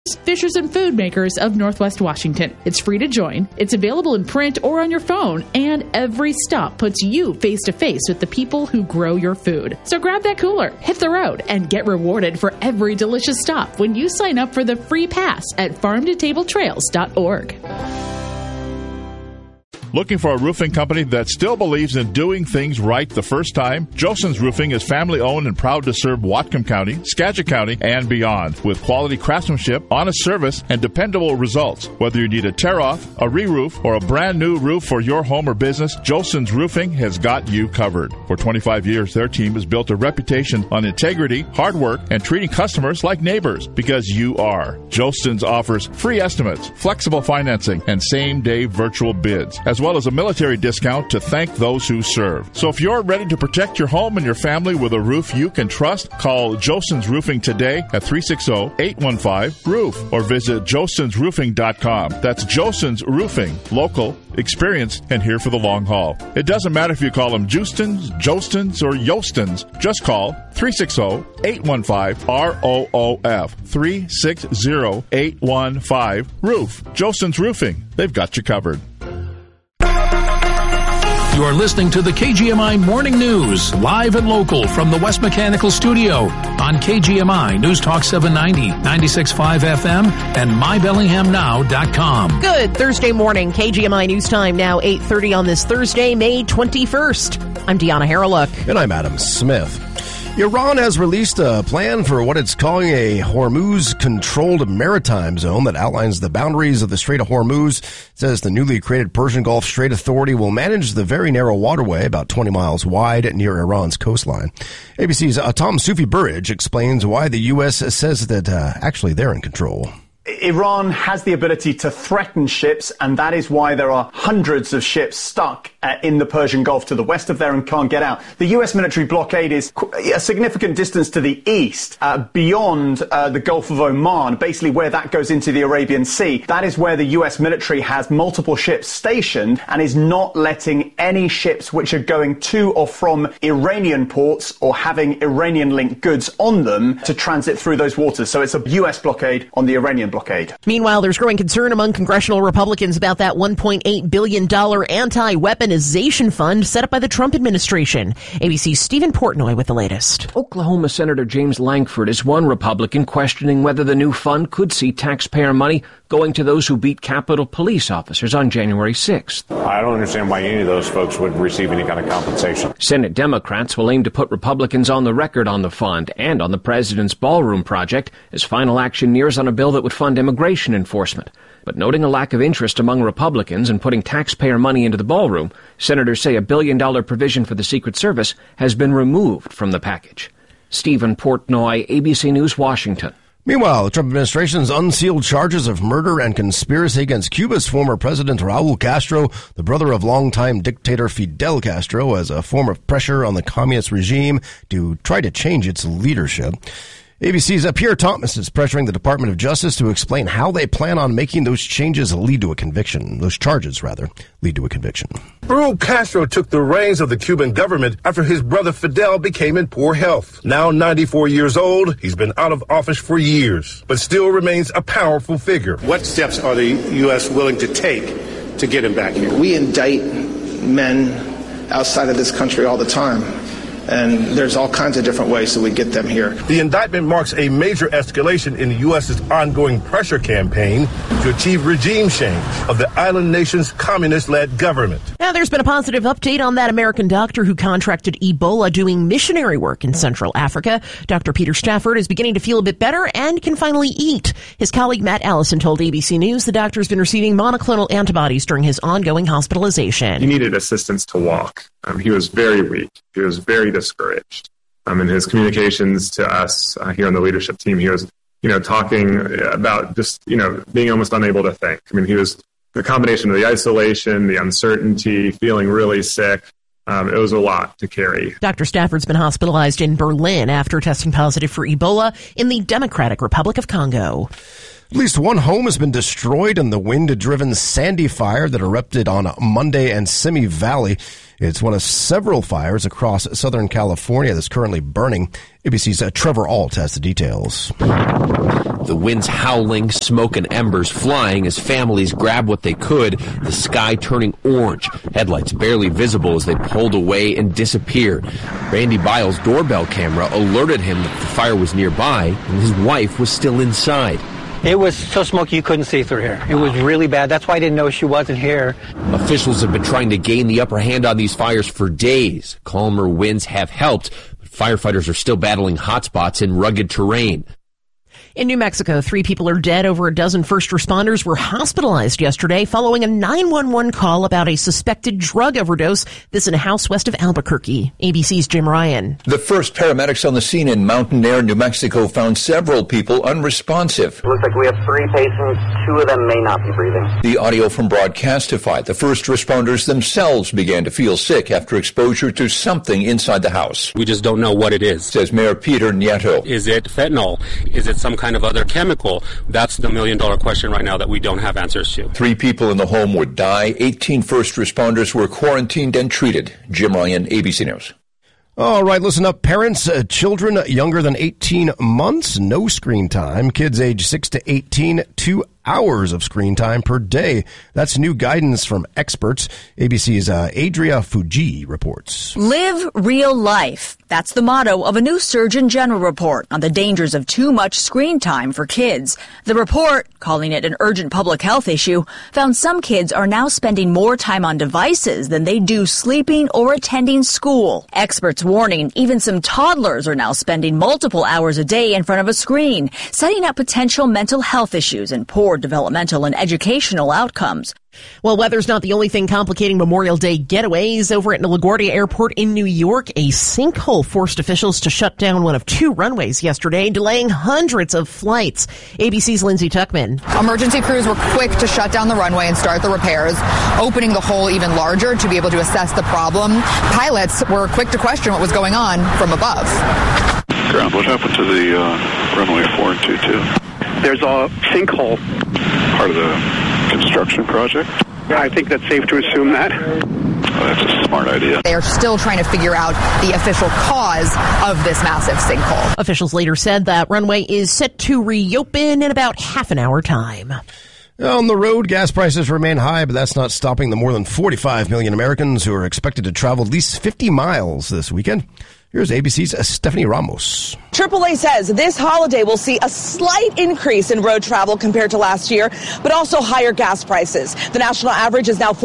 Fishers and Food Makers of Northwest Washington. It's free to join. It's available in print or on your phone, and every stop puts you face to face with the people who grow your food. So grab that cooler, hit the road, and get rewarded for every delicious stop when you sign up for the free pass at farmtotabletrails.org. Looking for a roofing company that still believes in doing things right the first time? Joson's Roofing is family-owned and proud to serve Whatcom County, Skagit County, and beyond with quality craftsmanship, honest service, and dependable results. Whether you need a tear-off, a re-roof, or a brand-new roof for your home or business, Joson's Roofing has got you covered. For 25 years, their team has built a reputation on integrity, hard work, and treating customers like neighbors, because you are. Joson's offers free estimates, flexible financing, and same-day virtual bids, as well as a military discount to thank those who serve. So if you're ready to protect your home and your family with a roof you can trust, call Joson's Roofing today at 360-815-ROOF or visit josonsroofing.com. That's Joson's Roofing, local, experienced, and here for the long haul. It doesn't matter if you call them Justins, Jostins, or Yostins. Just call 360-815-ROOF. 360-815-ROOF. Joson's Roofing. They've got you covered. You are listening to the KGMI Morning News, live and local from the West Mechanical Studio on KGMI News Talk 790, 96.5 FM, and mybellinghamnow.com. Good Thursday morning. KGMI News Time now 8:30 on this Thursday, May 21st. I'm Deanna Harreluk. And I'm Adam Smith. Iran has released a plan for what it's calling a Hormuz-controlled maritime zone that outlines the boundaries of the Strait of Hormuz. It says the newly created Persian Gulf Strait Authority will manage the very narrow waterway, about 20 miles wide, near Iran's coastline. ABC's Tom Sufi-Burridge explains why the U.S. says that actually they're in control. Iran has the ability to threaten ships, and that is why there are hundreds of ships stuck in the Persian Gulf to the west of there and can't get out. The U.S. military blockade is a significant distance to the east, beyond the Gulf of Oman, basically where that goes into the Arabian Sea. That is where the U.S. military has multiple ships stationed and is not letting any ships which are going to or from Iranian ports or having Iranian-linked goods on them to transit through those waters. So it's a U.S. blockade on the Iranian blockade. Meanwhile, there's growing concern among congressional Republicans about that $1.8 billion anti-weaponization fund set up by the Trump administration. ABC's Stephen Portnoy with the latest. Oklahoma Senator James Lankford is one Republican questioning whether the new fund could see taxpayer money going to those who beat Capitol Police officers on January 6th. I don't understand why any of those folks would receive any kind of compensation. Senate Democrats will aim to put Republicans on the record on the fund and on the president's ballroom project as final action nears on a bill that would fund immigration enforcement. But noting a lack of interest among Republicans in putting taxpayer money into the ballroom, senators say a $1 billion provision for the Secret Service has been removed from the package. Stephen Portnoy, ABC News, Washington. Meanwhile, the Trump administration's unsealed charges of murder and conspiracy against Cuba's former president Raul Castro, the brother of longtime dictator Fidel Castro, as a form of pressure on the communist regime to try to change its leadership. ABC's Pierre Thomas is pressuring the Department of Justice to explain how they plan on making those changes lead to a conviction. Those charges, rather, lead to a conviction. Raul Castro took the reins of the Cuban government after his brother Fidel became in poor health. Now 94 years old, he's been out of office for years, but still remains a powerful figure. What steps are the U.S. willing to take to get him back here? We indict men outside of this country all the time. And there's all kinds of different ways that we get them here. The indictment marks a major escalation in the U.S.'s ongoing pressure campaign to achieve regime change of the island nation's communist-led government. Now, there's been a positive update on that American doctor who contracted Ebola doing missionary work in Central Africa. Dr. Peter Stafford is beginning to feel a bit better and can finally eat. His colleague Matt Allison told ABC News the doctor's been receiving monoclonal antibodies during his ongoing hospitalization. He needed assistance to walk. He was very weak. He was very discouraged. In his communications to us here on the leadership team, he was, talking about just, being almost unable to think. He was the combination of the isolation, the uncertainty, feeling really sick. It was a lot to carry. Dr. Stafford's been hospitalized in Berlin after testing positive for Ebola in the Democratic Republic of Congo. At least one home has been destroyed in the wind-driven Sandy fire that erupted on Monday in Simi Valley. It's one of several fires across Southern California that's currently burning. ABC's Trevor Alt has the details. The winds howling, smoke and embers flying as families grab what they could, the sky turning orange, headlights barely visible as they pulled away and disappeared. Randy Biles' doorbell camera alerted him that the fire was nearby and his wife was still inside. It was so smoky you couldn't see through here. It was really bad. That's why I didn't know she wasn't here. Officials have been trying to gain the upper hand on these fires for days. Calmer winds have helped, but firefighters are still battling hotspots in rugged terrain. In New Mexico, 3 people are dead. Over a dozen first responders were hospitalized yesterday following a 911 call about a suspected drug overdose. This in a house west of Albuquerque. ABC's Jim Ryan. The first paramedics on the scene in Mountain Air, New Mexico, found several people unresponsive. It looks like we have 3 patients. 2 of them may not be breathing. The audio from Broadcastify. The first responders themselves began to feel sick after exposure to something inside the house. We just don't know what it is, says Mayor Peter Nieto. Is it fentanyl? Is it some kind of other chemical? That's the million-dollar question right now that we don't have answers to. 3 people in the home would die. 18 first responders were quarantined and treated. Jim Ryan, ABC News. All right, listen up, parents. Children younger than 18 months, no screen time. Kids age 6 to 18, 2 hours of screen time per day. That's new guidance from experts. ABC's Adria Fuji reports. Live real life. That's the motto of a new Surgeon General report on the dangers of too much screen time for kids. The report, calling it an urgent public health issue, found some kids are now spending more time on devices than they do sleeping or attending school. Experts warning even some toddlers are now spending multiple hours a day in front of a screen, setting up potential mental health issues and poor developmental and educational outcomes. Well, weather's not the only thing complicating Memorial Day getaways. Over at LaGuardia Airport in New York, a sinkhole forced officials to shut down one of 2 runways yesterday, delaying hundreds of flights. ABC's Lindsay Tuckman. Emergency crews were quick to shut down the runway and start the repairs, opening the hole even larger to be able to assess the problem. Pilots were quick to question what was going on from above. Ground, what happened to the runway 4 and 22? There's a sinkhole. Part of the construction project? I think that's safe to assume that. Oh, that's a smart idea. They are still trying to figure out the official cause of this massive sinkhole. Officials later said that runway is set to reopen in about half an hour time. On the road, gas prices remain high, but that's not stopping the more than 45 million Americans who are expected to travel at least 50 miles this weekend. Here's ABC's Stephanie Ramos. AAA says this holiday will see a slight increase in road travel compared to last year, but also higher gas prices. The national average is now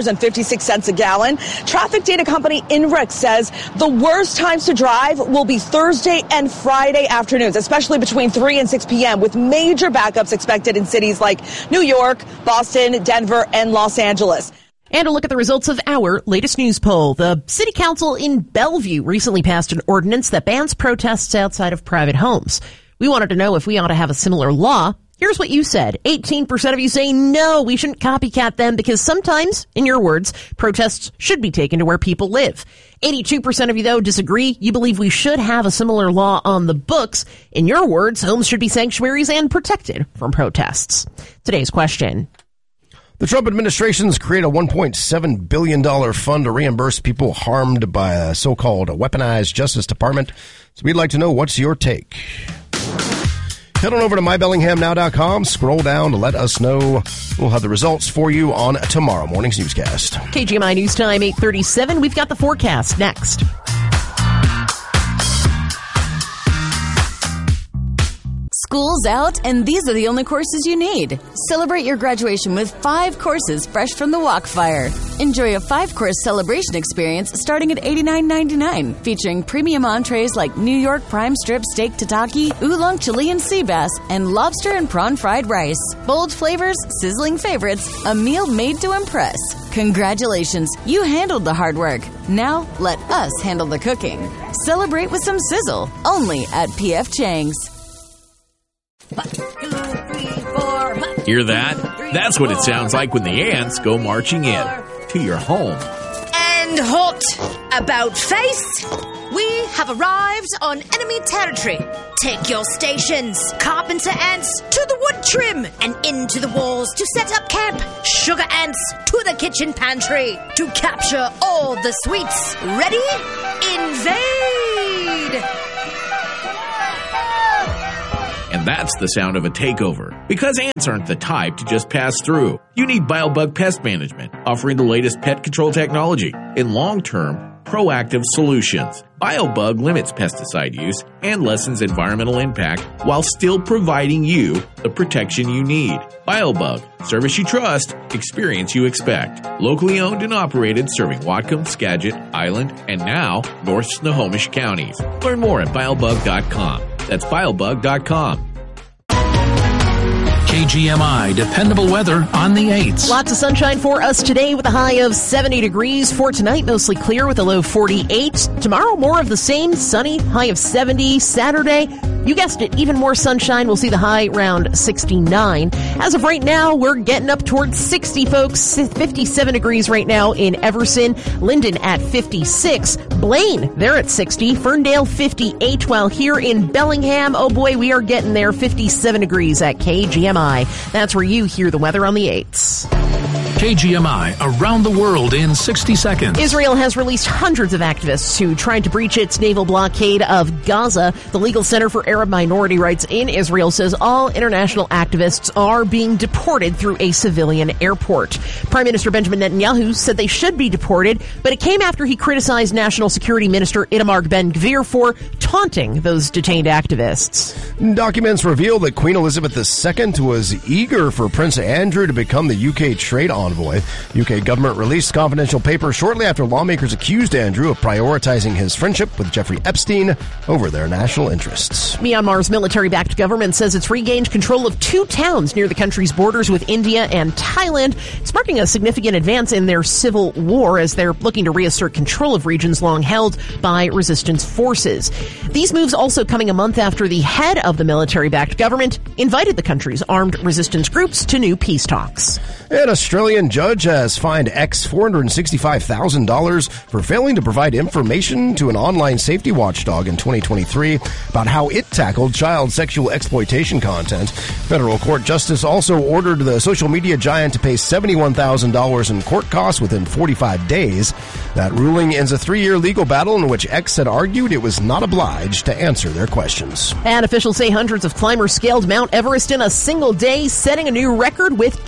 $4.56 a gallon. Traffic data company INRIX says the worst times to drive will be Thursday and Friday afternoons, especially between 3 and 6 p.m., with major backups expected in cities like New York, Boston, Denver, and Los Angeles. And a look at the results of our latest news poll. The city council in Bellevue recently passed an ordinance that bans protests outside of private homes. We wanted to know if we ought to have a similar law. Here's what you said. 18% of you say no, we shouldn't copycat them because sometimes, in your words, protests should be taken to where people live. 82% of you, though, disagree. You believe we should have a similar law on the books. In your words, homes should be sanctuaries and protected from protests. Today's question. The Trump administration's created a $1.7 billion fund to reimburse people harmed by a so-called weaponized Justice Department. So we'd like to know, what's your take? Head on over to mybellinghamnow.com. Scroll down to let us know. We'll have the results for you on tomorrow morning's newscast. KGMI News Time, 8:37. We've got the forecast next. School's out, and these are the only courses you need. Celebrate your graduation with 5 courses fresh from the Walkfire. Enjoy a 5-course celebration experience starting at $89.99, featuring premium entrees like New York prime strip steak tataki, oolong Chilean sea bass, and lobster and prawn fried rice. Bold flavors, sizzling favorites, a meal made to impress. Congratulations, you handled the hard work. Now, let us handle the cooking. Celebrate with some sizzle, only at P.F. Chang's. Hear that? That's what it sounds like when the ants go marching in to your home. And hot about face, we have arrived on enemy territory. Take your stations, carpenter ants to the wood trim and into the walls to set up camp. Sugar ants to the kitchen pantry to capture all the sweets. Ready? Invade! And that's the sound of a takeover. Because ants aren't the type to just pass through. You need BioBug Pest Management, offering the latest pet control technology in long-term, proactive solutions. BioBug limits pesticide use and lessens environmental impact while still providing you the protection you need. BioBug, service you trust, experience you expect. Locally owned and operated, serving Whatcom, Skagit, Island, and now North Snohomish counties. Learn more at biobug.com. That's biobug.com. KGMI, dependable weather on the 8s. Lots of sunshine for us today with a high of 70 degrees. For tonight, mostly clear with a low 48. Tomorrow, more of the same, sunny, high of 70. Saturday, you guessed it, even more sunshine. We'll see the high around 69. As of right now, we're getting up towards 60, folks. 57 degrees right now in Everson. Linden at 56. Blaine, they're at 60. Ferndale, 58. While here in Bellingham, oh boy, we are getting there. 57 degrees at KGMI. That's where you hear the weather on the 8s. KGMI, around the world in 60 seconds. Israel has released hundreds of activists who tried to breach its naval blockade of Gaza. The Legal Center for Arab Minority Rights in Israel says all international activists are being deported through a civilian airport. Prime Minister Benjamin Netanyahu said they should be deported, but it came after he criticized National Security Minister Itamar Ben-Gvir for taunting those detained activists. Documents reveal that Queen Elizabeth II was eager for Prince Andrew to become the UK trade envoy. UK government released confidential papers shortly after lawmakers accused Andrew of prioritizing his friendship with Jeffrey Epstein over their national interests. Myanmar's military-backed government says it's regained control of 2 towns near the country's borders with India and Thailand. It's marking a significant advance in their civil war as they're looking to reassert control of regions long held by resistance forces. These moves also coming a month after the head of the military-backed government invited the country's armed resistance groups to new peace talks. An Australian judge has fined X $465,000 for failing to provide information to an online safety watchdog in 2023 about how it tackled child sexual exploitation content. Federal court justice also ordered the social media giant to pay $71,000 in court costs within 45 days. That ruling ends a 3-year legal battle in which X had argued it was not obliged to answer their questions. And officials say hundreds of climbers scaled Mount Everest in a single day, setting a new record with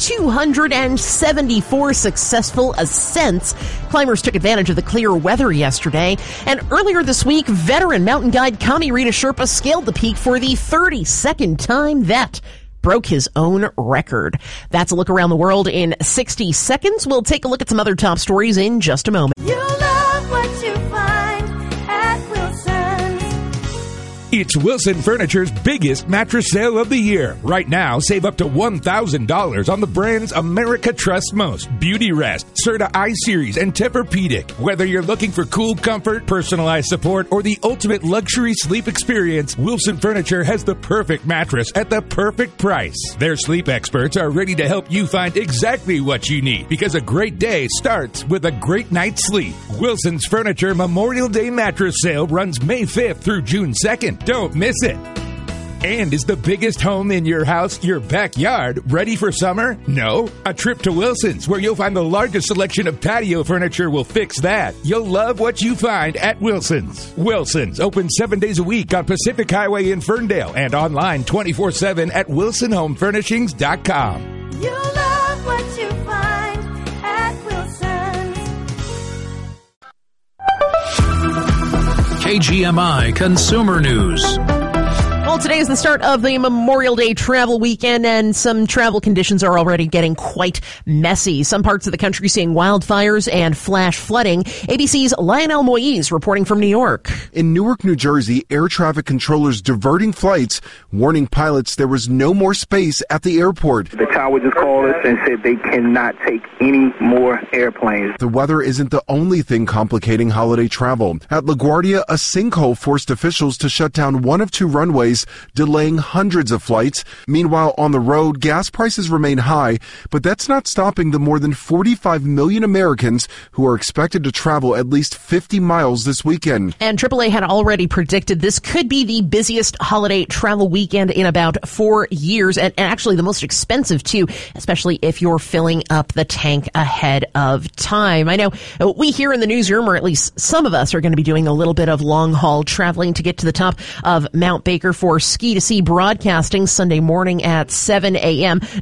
274 successful ascents. Climbers took advantage of the clear weather yesterday. And earlier this week, veteran mountain guide Kami Rita Sherpa scaled the peak for the 32nd time. That broke his own record. That's a look around the world in 60 seconds. We'll take a look at some other top stories in just a moment. You love what you find at Wilson's. It's Wilson Furniture's biggest mattress sale of the year. Right now, save up to $1,000 on the brands America trusts most. Beauty Rest, Serta I-Series, and Tempur-Pedic. Whether you're looking for cool comfort, personalized support, or the ultimate luxury sleep experience, Wilson Furniture has the perfect mattress at the perfect price. Their sleep experts are ready to help you find exactly what you need, because a great day starts with a great night's sleep. Wilson's Furniture Memorial Day mattress sale runs May 5th through June 2nd. Don't miss it. And is the biggest home in your house, your backyard, ready for summer? No? A trip to Wilson's, where you'll find the largest selection of patio furniture, will fix that. You'll love what you find at Wilson's. Wilson's, open 7 days a week on Pacific Highway in Ferndale and online 24/7 at wilsonhomefurnishings.com. You love what you find at Wilson's. KGMI Consumer News. Well, today is the start of the Memorial Day travel weekend, and some travel conditions are already getting quite messy. Some parts of the country seeing wildfires and flash flooding. ABC's Lionel Moise reporting from New York. In Newark, New Jersey, air traffic controllers diverting flights, warning pilots there was no more space at the airport. The tower just called us and said they cannot take any more airplanes. The weather isn't the only thing complicating holiday travel. At LaGuardia, a sinkhole forced officials to shut down one of 2 runways carriers, delaying hundreds of flights. Meanwhile, on the road, gas prices remain high, but that's not stopping the more than 45 million Americans who are expected to travel at least 50 miles this weekend. And AAA had already predicted this could be the busiest holiday travel weekend in about 4 years, and actually the most expensive too, especially if you're filling up the tank ahead of time. I know we here in the newsroom, or at least some of us, are going to be doing a little bit of long-haul traveling to get to the top of Mount Baker for Ski to Sea broadcasting Sunday morning at 7 a.m.